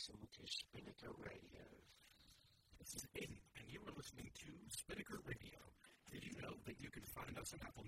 listen to Spinnaker Radio. This is Aiden, and you are listening to Spinnaker Radio. Did you know that you can find us on Apple